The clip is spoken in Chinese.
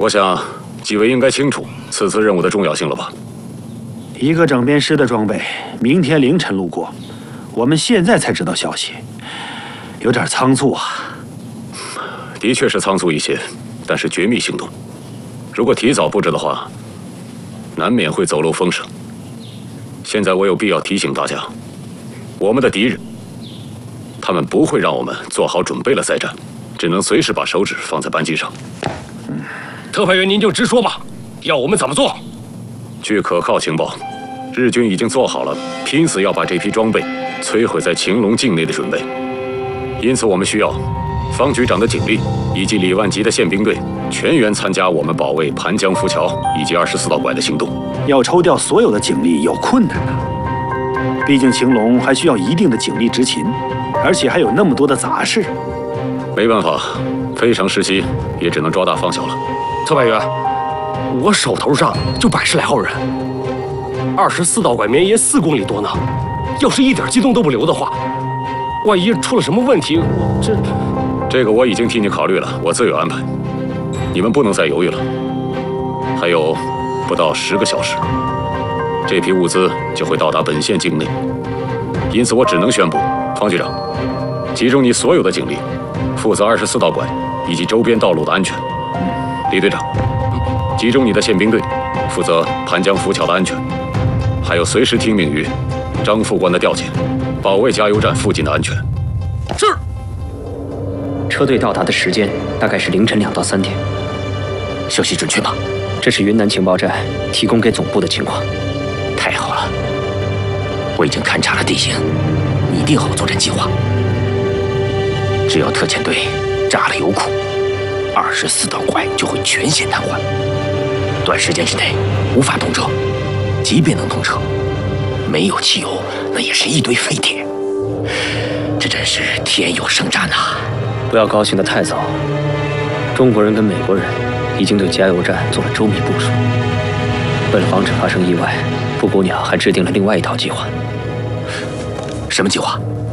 我想，几位应该清楚此次任务的重要性了吧？ 一个整编师的装备，明天凌晨路过，我们现在才知道消息，有点仓促啊。 的确是仓促一些，但是绝密行动，如果提早布置的话，难免会走漏风声。现在我有必要提醒大家，我们的敌人，他们不会让我们做好准备了再战，只能随时把手指放在扳机上。 特派员，您就直说吧，要我们怎么做？ 据可靠情报，日军已经做好了拼死要把这批装备摧毁在晴隆境内的准备，因此我们需要方局长的警力以及李万吉的宪兵队全员参加我们保卫盘江浮桥以及24道拐的行动。 要抽调所有的警力有困难呐，毕竟晴隆还需要一定的警力执勤，而且还有那么多的杂事。 没办法，非常时期也只能抓大放小了。 特派员，我手头上就110来号人，24道拐绵延4公里多呢，要是一点机动都不留的话，万一出了什么问题， 这个我已经替你考虑了，我自有安排。你们不能再犹豫了。还有不到10个小时，这批物资就会到达本县境内，因此我只能宣布，方局长，集中你所有的警力，负责24道拐以及周边道路的安全。李队长，集中你的宪兵队，负责盘江浮桥的安全，还有随时听命于张副官的调遣，保卫加油站附近的安全。 是。 车队到达的时间大概是凌晨2到3点。 消息准确吗？ 这是云南情报站提供给总部的情况。 太好了，我已经勘察了地形，拟定好作战计划。只要特遣队炸了油库，24道拐就会全线瘫痪，短时间之内无法通车。即便能通车，没有汽油，那也是一堆废铁。这真是天有圣战呐！ 不要高兴得太早，中国人跟美国人已经对加油站做了周密部署。为了防止发生意外，布谷鸟还制定了另外一套计划。 什么计划？